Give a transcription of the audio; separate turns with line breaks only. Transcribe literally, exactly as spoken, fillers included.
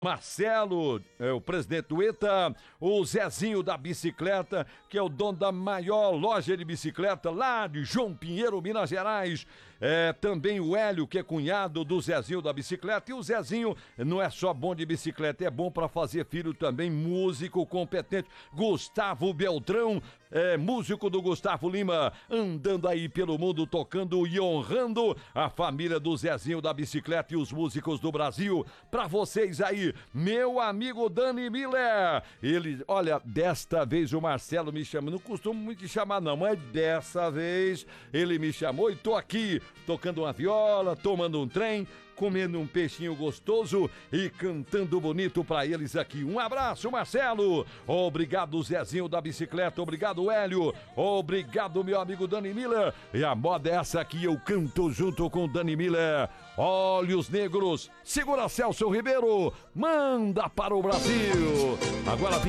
Marcelo, é, o presidente do ETA, o Zezinho da bicicleta, que é o dono da maior loja de bicicleta lá de João Pinheiro, Minas Gerais. É, também o Hélio, que é cunhado do Zezinho da bicicleta. E o Zezinho não é só bom de bicicleta, é bom para fazer filho também, músico competente. Gustavo Beltrão, é, músico do Gustavo Lima, andando aí pelo mundo tocando e honrando a família do Zezinho da bicicleta e os músicos do Brasil. Pra vocês aí, meu amigo Dani Miller, ele, olha, desta vez o Marcelo me chama, não costumo muito te chamar não, mas dessa vez ele me chamou e tô aqui, tocando uma viola, tomando um trem, comendo um peixinho gostoso e cantando bonito pra eles aqui. Um abraço, Marcelo. Obrigado, Zezinho da bicicleta. Obrigado, Hélio. Obrigado, meu amigo Dani Miller. E a moda é essa aqui, eu canto junto com Dani Miller. Olhos Negros. Segura Celso Ribeiro. Manda para o Brasil. Agora